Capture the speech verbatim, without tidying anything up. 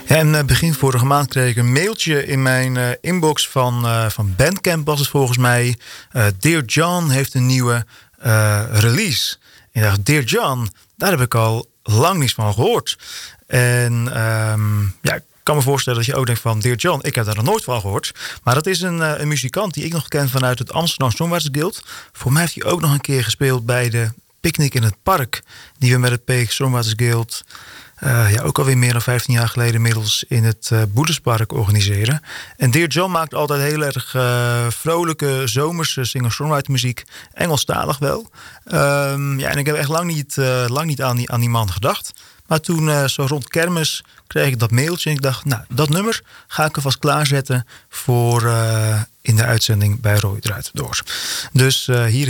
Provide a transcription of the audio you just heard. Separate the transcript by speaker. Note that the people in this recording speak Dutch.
Speaker 1: Ja, en uh, begin vorige maand kreeg ik een mailtje in mijn uh, inbox van, uh, van Bandcamp was het volgens mij. Uh, Dear John heeft een nieuwe uh, release. En ik dacht, Dear John, daar heb ik al lang niets van gehoord. En um, ja, ik kan me voorstellen dat je ook denkt van Dear John, ik heb daar nog nooit van gehoord. Maar dat is een, uh, een muzikant die ik nog ken vanuit het Amsterdam Songwriters Guild. Voor mij heeft hij ook nog een keer gespeeld bij de Picnic in het Park, die we met het P G Songwriters Guild Uh, ja, ook alweer meer dan vijftien jaar geleden inmiddels in het uh, Boedespark organiseren. En Dear John maakt altijd heel erg uh, vrolijke, zomerse singer-songwriter muziek. Engelstalig wel. Um, ja, en ik heb echt lang niet, uh, lang niet aan, die, aan die man gedacht. Maar toen, uh, zo rond kermis, kreeg ik dat mailtje. En ik dacht, nou, dat nummer ga ik alvast klaarzetten voor uh, in de uitzending bij Roy Draait Door. Dus uh, hier